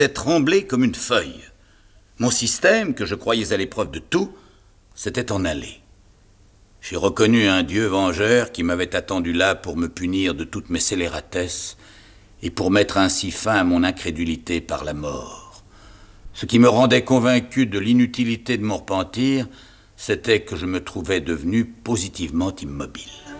J'ai tremblé comme une feuille. Mon système, que je croyais à l'épreuve de tout, s'était en allé. J'ai reconnu un Dieu vengeur qui m'avait attendu là pour me punir de toutes mes scélératesses et pour mettre ainsi fin à mon incrédulité par la mort. Ce qui me rendait convaincu de l'inutilité de mon repentir, c'était que je me trouvais devenu positivement immobile.